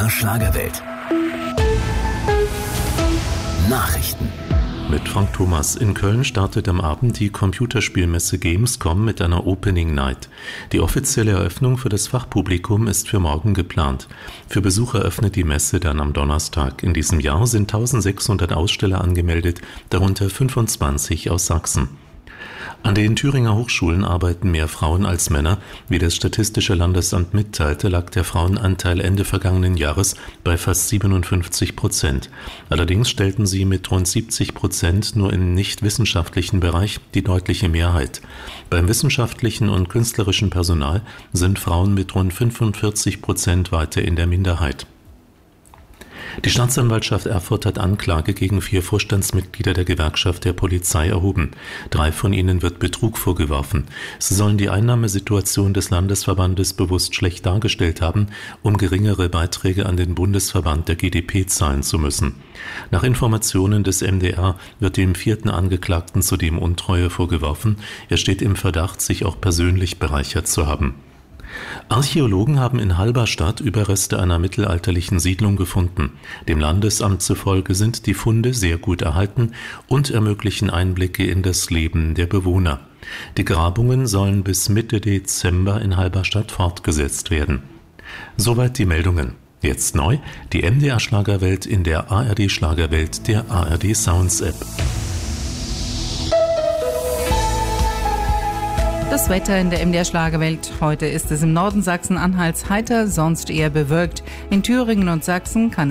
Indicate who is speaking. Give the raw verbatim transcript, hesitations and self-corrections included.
Speaker 1: R Schlagerwelt. Nachrichten.
Speaker 2: Mit Frank Thomas. In Köln startet am Abend die Computerspielmesse Gamescom mit einer Opening Night. Die offizielle Eröffnung für das Fachpublikum ist für morgen geplant. Für Besucher öffnet die Messe dann am Donnerstag. In diesem Jahr sind eintausendsechshundert Aussteller angemeldet, darunter fünfundzwanzig aus Sachsen. An den Thüringer Hochschulen arbeiten mehr Frauen als Männer. Wie das Statistische Landesamt mitteilte, lag der Frauenanteil Ende vergangenen Jahres bei fast siebenundfünfzig Prozent. Allerdings stellten sie mit rund siebzig Prozent nur im nicht-wissenschaftlichen Bereich die deutliche Mehrheit. Beim wissenschaftlichen und künstlerischen Personal sind Frauen mit rund fünfundvierzig Prozent weiter in der Minderheit. Die Staatsanwaltschaft Erfurt hat Anklage gegen vier Vorstandsmitglieder der Gewerkschaft der Polizei erhoben. Drei von ihnen wird Betrug vorgeworfen. Sie sollen die Einnahmesituation des Landesverbandes bewusst schlecht dargestellt haben, um geringere Beiträge an den Bundesverband der G d P zahlen zu müssen. Nach Informationen des M D R wird dem vierten Angeklagten zudem Untreue vorgeworfen. Er steht im Verdacht, sich auch persönlich bereichert zu haben. Archäologen haben in Halberstadt Überreste einer mittelalterlichen Siedlung gefunden. Dem Landesamt zufolge sind die Funde sehr gut erhalten und ermöglichen Einblicke in das Leben der Bewohner. Die Grabungen sollen bis Mitte Dezember in Halberstadt fortgesetzt werden. Soweit die Meldungen. Jetzt neu, die M D R Schlagerwelt in der A R D Schlagerwelt der A R D Sounds App.
Speaker 3: Das Wetter in der M D R Schlagerwelt. Heute ist es im Norden Sachsen-Anhalts heiter, sonst eher bewölkt. In Thüringen und Sachsen kann